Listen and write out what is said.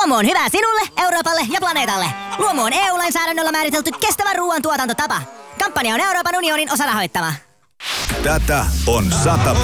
Luomu on hyvä sinulle, Euroopalle ja planeetalle. Luomu on EU-lainsäädännöllä määritelty kestävä ruoantuotantotapa. Kampanja on Euroopan unionin osarahoittama. Tätä on 100%